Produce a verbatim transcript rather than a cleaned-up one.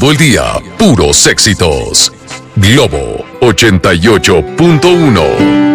Todo el día, puros éxitos. Globo ochenta y ocho punto uno.